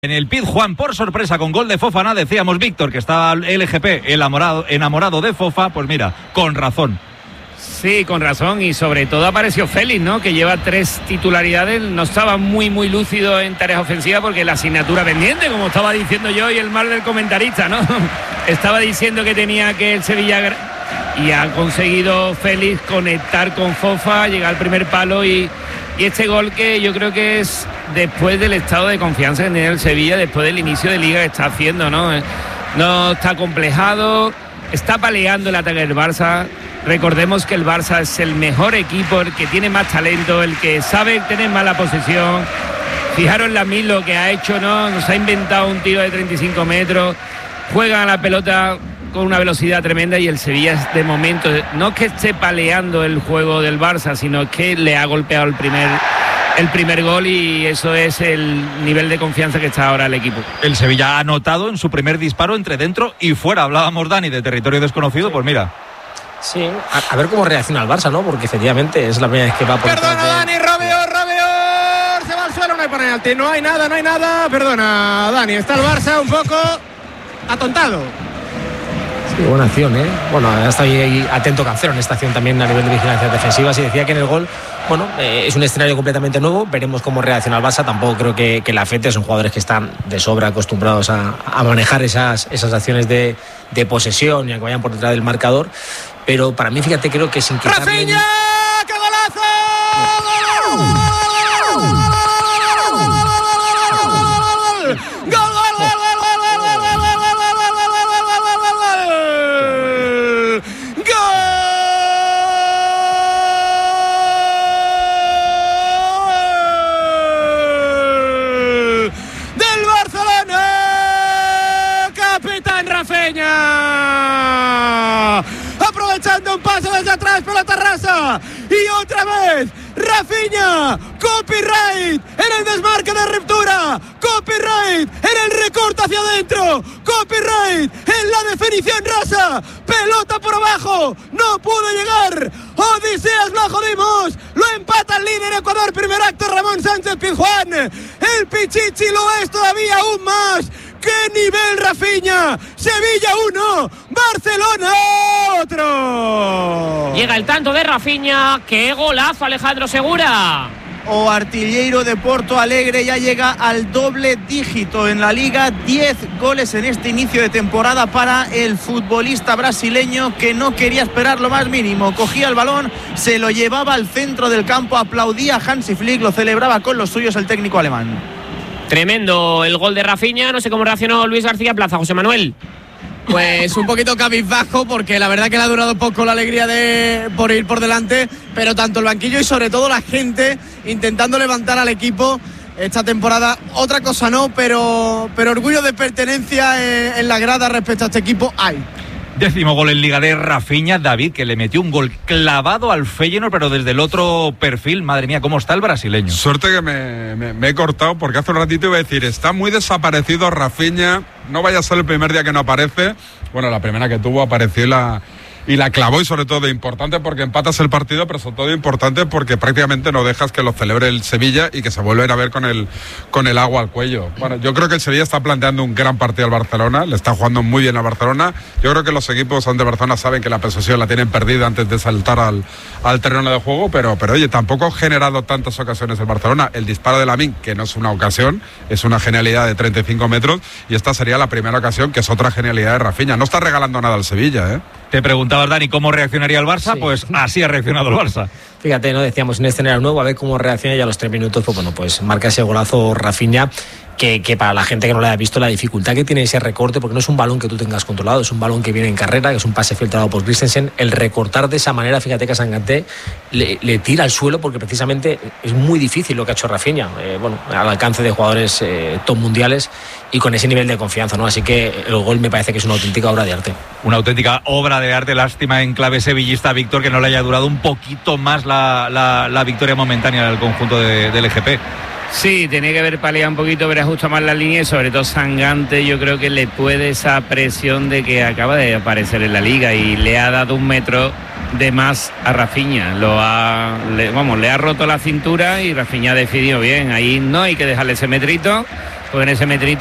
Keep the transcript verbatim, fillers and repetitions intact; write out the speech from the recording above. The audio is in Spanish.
En el Pizjuán, por sorpresa, con gol de Fofana, decíamos, Víctor, que estaba el L G P enamorado, enamorado de Fofa, pues mira, con razón. Sí, con razón, y sobre todo apareció Félix, ¿no? Que lleva tres titularidades, no estaba muy, muy lúcido en tareas ofensivas porque la asignatura pendiente, como estaba diciendo yo y el mal del comentarista, ¿no? Estaba diciendo que tenía que el Sevilla, y ha conseguido Félix conectar con Fofa, llegar al primer palo y... Y este gol que yo creo que es después del estado de confianza que tiene el Sevilla, después del inicio de liga que está haciendo, ¿no? No está complejado, está paleando el ataque del Barça. Recordemos que el Barça es el mejor equipo, el que tiene más talento, el que sabe tener más la posesión. Fijaros en Lamine lo que ha hecho, ¿no? Nos ha inventado un tiro de treinta y cinco metros, juega a la pelota con una velocidad tremenda y el Sevilla de momento, no es que esté paleando el juego del Barça, sino que le ha golpeado el primer, el primer gol y eso es el nivel de confianza que está ahora el equipo. El Sevilla ha anotado en su primer disparo entre dentro y fuera. Hablábamos, Dani, de territorio desconocido, sí. Pues mira. Sí, a, a ver cómo reacciona el Barça, ¿no? Porque efectivamente es la primera vez que va por... Perdona, de... Dani, Rabiot, Rabiot, se va al suelo, no hay penalti, no hay nada, no hay nada, perdona, Dani, está el Barça un poco atontado. Sí, buena acción, ¿eh? Bueno, está ahí, ahí atento Cancelo en esta acción también a nivel de vigilancia defensiva. Se decía que en el gol, bueno, eh, es un escenario completamente nuevo. Veremos cómo reacciona el Barça. Tampoco creo que, que la afecte. Son jugadores que están de sobra acostumbrados a, a manejar esas, esas acciones de, de posesión y a que vayan por detrás del marcador. Pero para mí, fíjate, creo que sin quitarle... ¡Rafinha! ¡Qué golazo! ¡Gol! Aprovechando un paso desde atrás, pelota rasa y otra vez Rafinha, copyright en el desmarque de ruptura, copyright en el recorte hacia adentro, copyright en la definición rasa, pelota por abajo, no pudo llegar, Odiseas lo jodimos, lo empata el líder Ecuador, primer acto Ramón Sánchez Pizjuán, el Pichichi lo es todavía aún más. ¡Qué nivel, Rafinha! Sevilla uno, Barcelona otro. Llega el tanto de Rafinha. ¡Qué golazo, Alejandro Segura! O artillero de Porto Alegre ya llega al doble dígito en la Liga, diez goles en este inicio de temporada para el futbolista brasileño que no quería esperar lo más mínimo, cogía el balón, se lo llevaba al centro del campo, aplaudía a Hansi Flick, lo celebraba con los suyos el técnico alemán. Tremendo el gol de Rafinha, no sé cómo reaccionó Luis García Plaza, José Manuel. Pues un poquito cabizbajo porque la verdad que le ha durado poco la alegría de por ir por delante, pero tanto el banquillo y sobre todo la gente intentando levantar al equipo esta temporada. Otra cosa no, pero, pero orgullo de pertenencia en, en la grada respecto a este equipo hay. Décimo gol en Liga de Rafinha, David, que le metió un gol clavado al Feyenoord, pero desde el otro perfil. Madre mía, ¿cómo está el brasileño? Suerte que me, me, me he cortado, porque hace un ratito iba a decir, está muy desaparecido Rafinha, no vaya a ser el primer día que no aparece. Bueno, la primera que tuvo apareció y la, y la clavó, y sobre todo importante porque empatas el partido, pero sobre todo importante porque prácticamente no dejas que lo celebre el Sevilla y que se vuelven a ver con el, con el agua al cuello. Bueno, yo creo que el Sevilla está planteando un gran partido al Barcelona, le está jugando muy bien al Barcelona. Yo creo que los equipos ante Barcelona saben que la posesión la tienen perdida antes de saltar al, al terreno de juego, pero, pero oye, tampoco ha generado tantas ocasiones el Barcelona. El disparo de Lamine, que no es una ocasión, es una genialidad de treinta y cinco metros, y esta sería la primera ocasión, que es otra genialidad de Rafinha. No está regalando nada al Sevilla, ¿eh? Te preguntabas, Dani, ¿cómo reaccionaría el Barça? Sí. Pues así ha reaccionado el Barça. Fíjate, ¿no? Decíamos un escenario nuevo, a ver cómo reacciona, y a los tres minutos, pues bueno, pues marca ese golazo Rafinha, que, que para la gente que no lo haya visto, la dificultad que tiene ese recorte, porque no es un balón que tú tengas controlado, es un balón que viene en carrera, que es un pase filtrado por Christensen. El recortar de esa manera, fíjate que a Sanganté le, le tira al suelo, porque precisamente es muy difícil lo que ha hecho Rafinha, eh, bueno, al alcance de jugadores eh, top mundiales y con ese nivel de confianza, ¿no? Así que el gol me parece que es una auténtica obra de arte. Una auténtica obra de arte, lástima en clave sevillista, Víctor, que no le haya durado un poquito más la, la, la victoria momentánea del conjunto de, del L G P. Sí, tiene que haber paliado un poquito, pero ajusta más la línea y sobre todo Sangante, yo creo que le puede esa presión de que acaba de aparecer en la liga y le ha dado un metro de más a Rafinha. Lo ha, le, vamos, le ha roto la cintura y Rafinha ha decidido bien. Ahí no hay que dejarle ese metrito. pues en ese metrito